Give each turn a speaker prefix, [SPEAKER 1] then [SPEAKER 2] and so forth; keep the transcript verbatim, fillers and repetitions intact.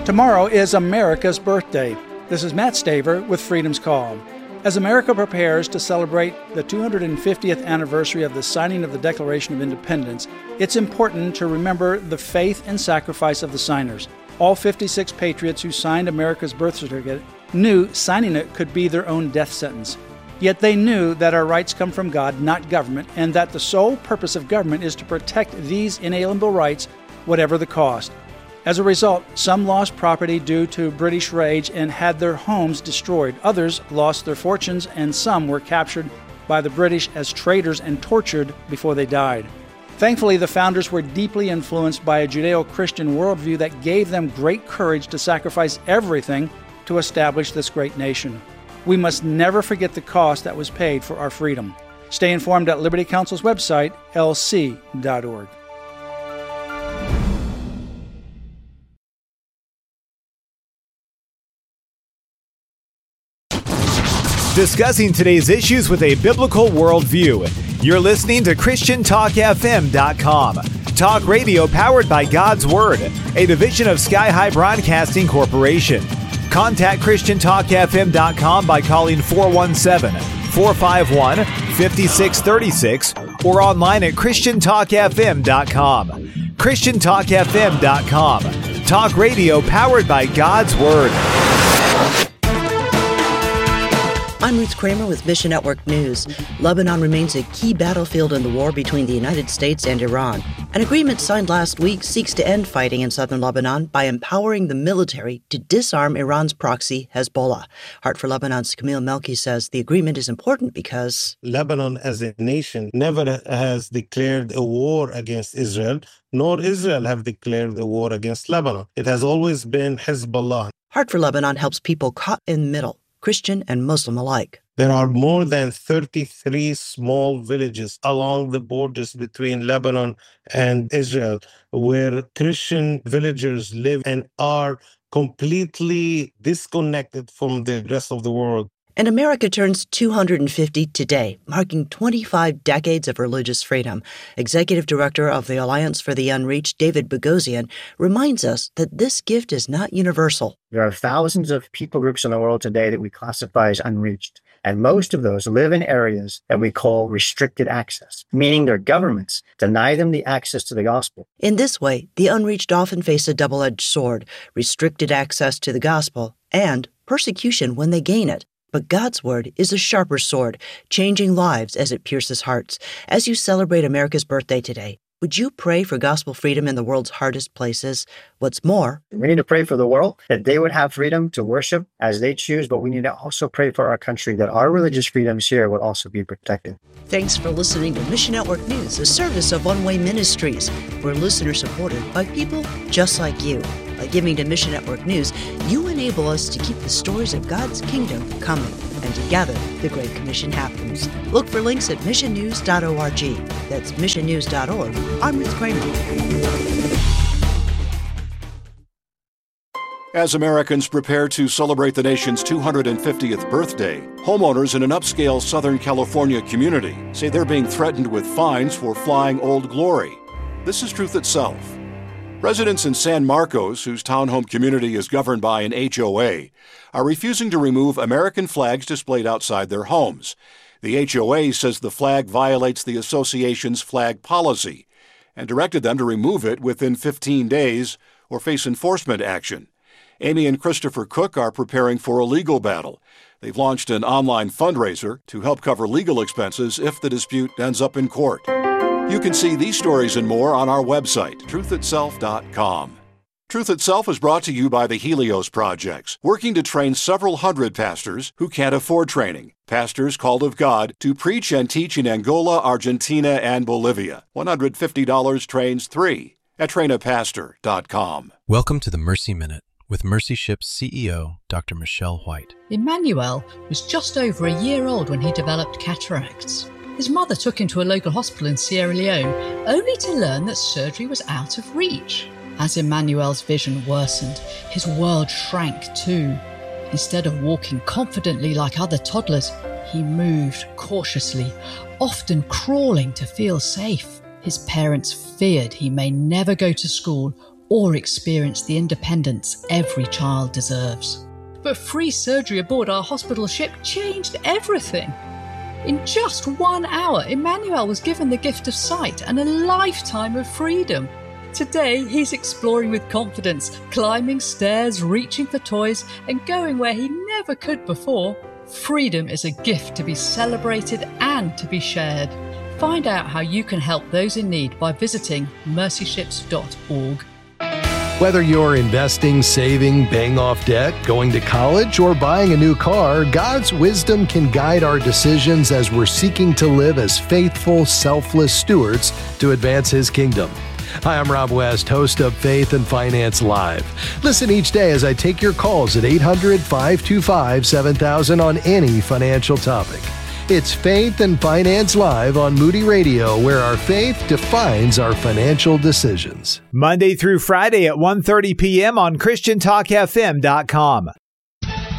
[SPEAKER 1] Tomorrow is America's birthday. This is Matt Staver with Freedom's Call. As America prepares to celebrate the two hundred fiftieth anniversary of the signing of the Declaration of Independence, it's important to remember the faith and sacrifice of the signers. All fifty-six patriots who signed America's birth certificate knew signing it could be their own death sentence. Yet they knew that our rights come from God, not government, and that the sole purpose of government is to protect these inalienable rights, whatever the cost. As a result, some lost property due to British rage and had their homes destroyed. Others lost their fortunes, and some were captured by the British as traitors and tortured before they died. Thankfully, the founders were deeply influenced by a Judeo-Christian worldview that gave them great courage to sacrifice everything to establish this great nation. We must never forget the cost that was paid for our freedom. Stay informed at Liberty Counsel's website, L C dot org.
[SPEAKER 2] Discussing today's issues with a biblical worldview. You're listening to Christian Talk F M dot com. Talk radio powered by God's Word, a division of Sky High Broadcasting Corporation. Contact Christian Talk F M dot com by calling four one seven, four five one, five six three six or online at Christian Talk F M dot com. Christian Talk F M dot com. Talk radio powered by God's Word.
[SPEAKER 3] I'm Ruth Kramer with Mission Network News. Lebanon remains a key battlefield in the war between the United States and Iran. An agreement signed last week seeks to end fighting in southern Lebanon by empowering the military to disarm Iran's proxy, Hezbollah. Heart for Lebanon's Camille Melki says the agreement is important because
[SPEAKER 4] Lebanon as a nation never has declared a war against Israel, nor Israel have declared a war against Lebanon. It has always been Hezbollah.
[SPEAKER 3] Heart for Lebanon helps people caught in the middle, Christian and Muslim alike.
[SPEAKER 4] There are more than thirty-three small villages along the borders between Lebanon and Israel where Christian villagers live and are completely disconnected from the rest of the world.
[SPEAKER 3] And America turns two hundred fifty today, marking twenty-five decades of religious freedom. Executive Director of the Alliance for the Unreached, David Bogosian, reminds us that this gift is not universal.
[SPEAKER 5] There are thousands of people groups in the world today that we classify as unreached, and most of those live in areas that we call restricted access, meaning their governments deny them the access to the gospel.
[SPEAKER 3] In this way, the unreached often face a double-edged sword, restricted access to the gospel and persecution when they gain it. But God's Word is a sharper sword, changing lives as it pierces hearts. As you celebrate America's birthday today, would you pray for gospel freedom in the world's hardest places? What's more,
[SPEAKER 5] we need to pray for the world, that they would have freedom to worship as they choose, but we need to also pray for our country, that our religious freedoms here would also be protected.
[SPEAKER 3] Thanks for listening to Mission Network News, a service of One Way Ministries. We're listener-supported by people just like you. By giving to Mission Network News, you enable us to keep the stories of God's kingdom coming. And together, the Great Commission happens. Look for links at mission news dot org. That's mission news dot org. I'm Ruth Kramer.
[SPEAKER 6] As Americans prepare to celebrate the nation's two hundred fiftieth birthday, homeowners in an upscale Southern California community say they're being threatened with fines for flying Old Glory. This is Truth Itself. Residents in San Marcos, whose townhome community is governed by an H O A, are refusing to remove American flags displayed outside their homes. The H O A says the flag violates the association's flag policy and directed them to remove it within fifteen days or face enforcement action. Amy and Christopher Cook are preparing for a legal battle. They've launched an online fundraiser to help cover legal expenses if the dispute ends up in court. You can see these stories and more on our website, truth itself dot com. Truth Itself is brought to you by the Helios Projects, working to train several hundred pastors who can't afford training. Pastors called of God to preach and teach in Angola, Argentina, and Bolivia. one hundred fifty dollars trains three at train a pastor dot com.
[SPEAKER 7] Welcome to the Mercy Minute with Mercy Ship's C E O, Doctor Michelle White.
[SPEAKER 8] Emmanuel was just over a year old when he developed cataracts. His mother took him to a local hospital in Sierra Leone, only to learn that surgery was out of reach. As Emmanuel's vision worsened, his world shrank too. Instead of walking confidently like other toddlers, he moved cautiously, often crawling to feel safe. His parents feared he may never go to school or experience the independence every child deserves. But free surgery aboard our hospital ship changed everything. In just one hour, Emmanuel was given the gift of sight and a lifetime of freedom. Today, he's exploring with confidence, climbing stairs, reaching for toys, and going where he never could before. Freedom is a gift to be celebrated and to be shared. Find out how you can help those in need by visiting mercy ships dot org.
[SPEAKER 9] Whether you're investing, saving, paying off debt, going to college, or buying a new car, God's wisdom can guide our decisions as we're seeking to live as faithful, selfless stewards to advance His kingdom. Hi, I'm Rob West, host of Faith and Finance Live. Listen each day as I take your calls at eight hundred, five two five, seven thousand on any financial topic. It's Faith and Finance Live on Moody Radio, where our faith defines our financial decisions.
[SPEAKER 2] Monday through Friday at one thirty p.m. on Christian Talk F M dot com.